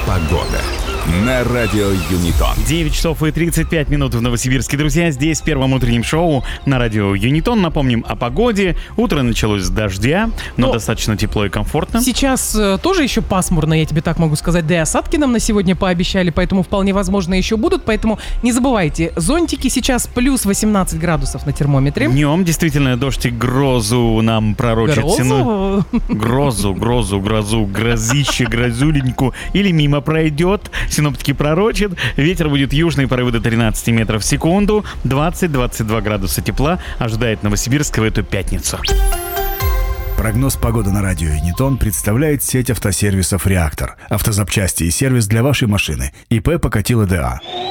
Погода на радио Юнитон. 9 часов и 35 минут в Новосибирске, друзья. Здесь в первом утреннем шоу на радио Юнитон. Напомним о погоде. Утро началось с дождя, но достаточно тепло и комфортно. Сейчас тоже еще пасмурно, я тебе так могу сказать. Да и осадки нам на сегодня пообещали, поэтому вполне возможно еще будут. Поэтому не забывайте, зонтики сейчас плюс 18 градусов на термометре. Днем действительно дождь и грозу нам пророчат. Грозу, грозище, грозуленьку или мимо пройдет. Синоптики пророчат. Ветер будет южный, порывы до 13 метров в секунду. 20-22 градуса тепла ожидает Новосибирск в эту пятницу. Прогноз погоды на радио Юнитон представляет сеть автосервисов «Реактор». Автозапчасти и сервис для вашей машины. ИП Покатило ДА.